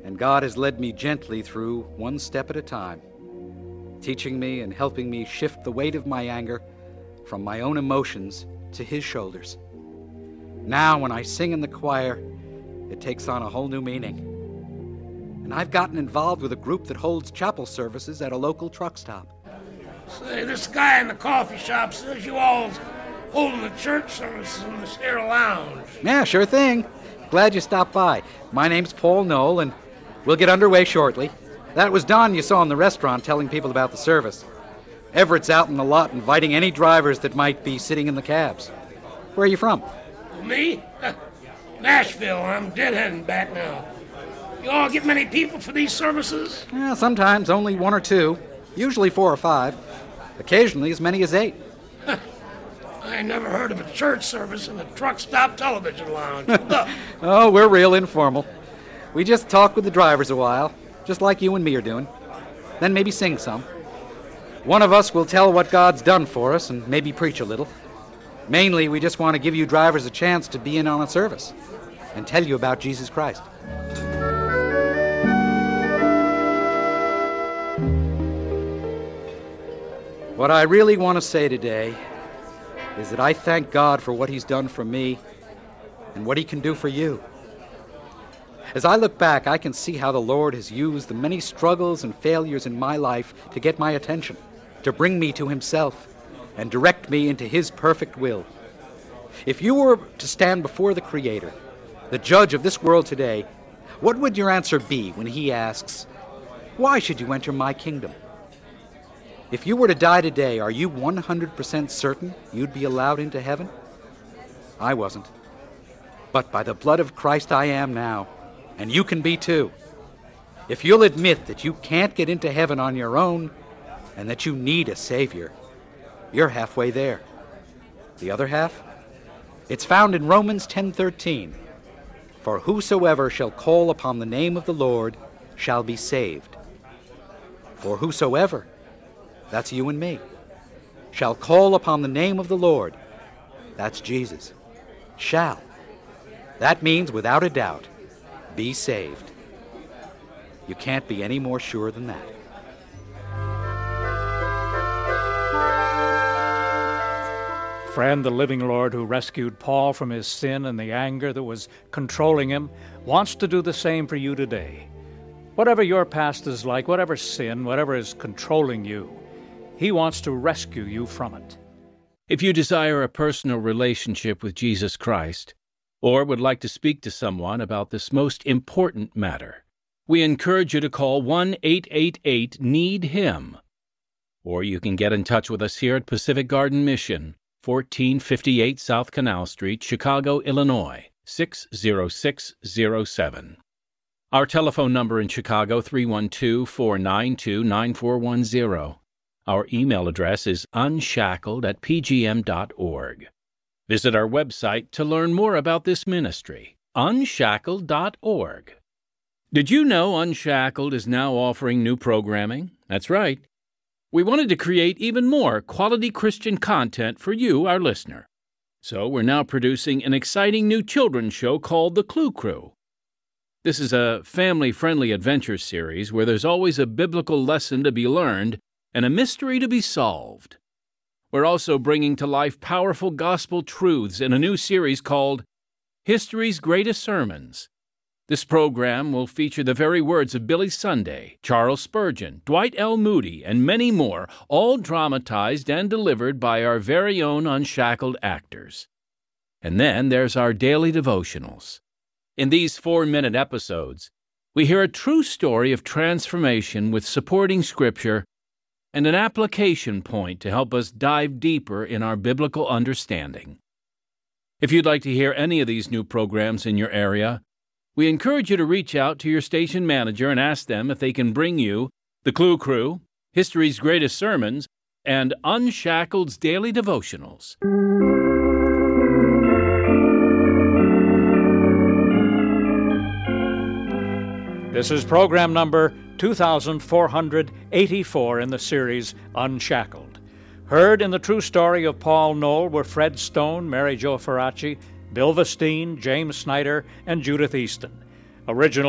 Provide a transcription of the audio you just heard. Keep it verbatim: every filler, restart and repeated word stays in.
And God has led me gently through, one step at a time, teaching me and helping me shift the weight of my anger from my own emotions to His shoulders. Now, when I sing in the choir, it takes on a whole new meaning. And I've gotten involved with a group that holds chapel services at a local truck stop. Say, this guy in the coffee shop says you all holding the church services in this here lounge. Yeah, sure thing. Glad you stopped by. My name's Paul Knoll, and we'll get underway shortly. That was Don you saw in the restaurant telling people about the service. Everett's out in the lot inviting any drivers that might be sitting in the cabs. Where are you from? Me? Nashville. I'm deadheading back now. You all get many people for these services? Yeah, sometimes only one or two. Usually four or five. Occasionally as many as eight. I never heard of a church service in a truck stop television lounge. Oh, we're real informal. We just talk with the drivers a while, just like you and me are doing. Then maybe sing some. One of us will tell what God's done for us and maybe preach a little. Mainly, we just want to give you drivers a chance to be in on a service and tell you about Jesus Christ. What I really want to say today is that I thank God for what He's done for me and what He can do for you. As I look back, I can see how the Lord has used the many struggles and failures in my life to get my attention, to bring me to Himself, and direct me into His perfect will. If you were to stand before the Creator, the judge of this world today, what would your answer be when He asks, "Why should you enter my kingdom?" If you were to die today, are you one hundred percent certain you'd be allowed into heaven? I wasn't. But by the blood of Christ I am now, and you can be too. If you'll admit that you can't get into heaven on your own, and that you need a Savior, you're halfway there. The other half? It's found in Romans ten thirteen. For whosoever shall call upon the name of the Lord shall be saved. For whosoever, that's you and me, shall call upon the name of the Lord, that's Jesus, shall. That means, without a doubt, be saved. You can't be any more sure than that. Friend, the living Lord who rescued Paul from his sin and the anger that was controlling him wants to do the same for you today. Whatever your past is like, whatever sin, whatever is controlling you, He wants to rescue you from it. If you desire a personal relationship with Jesus Christ, or would like to speak to someone about this most important matter, we encourage you to call one eight eight eight need him. Or you can get in touch with us here at Pacific Garden Mission, fourteen fifty-eight South Canal Street, Chicago, Illinois, six zero six zero seven. Our telephone number in Chicago, three one two, four nine two, nine four one zero. Our email address is unshackled at p g m dot org. Visit our website to learn more about this ministry, unshackled dot org. Did you know Unshackled is now offering new programming? That's right. We wanted to create even more quality Christian content for you, our listener. So we're now producing an exciting new children's show called The Clue Crew. This is a family-friendly adventure series where there's always a biblical lesson to be learned and a mystery to be solved. We're also bringing to life powerful gospel truths in a new series called History's Greatest Sermons. This program will feature the very words of Billy Sunday, Charles Spurgeon, Dwight L. Moody, and many more, all dramatized and delivered by our very own Unshackled actors. And then there's our daily devotionals. In these four-minute episodes, we hear a true story of transformation with supporting scripture and an application point to help us dive deeper in our biblical understanding. If you'd like to hear any of these new programs in your area, we encourage you to reach out to your station manager and ask them if they can bring you The Clue Crew, History's Greatest Sermons, and Unshackled's Daily Devotionals. This is program number two thousand four hundred eighty-four in the series Unshackled. Heard in the true story of Paul Knoll were Fred Stone, Mary Jo Ferracci, Bill Vestine, James Snyder, and Judith Easton. Original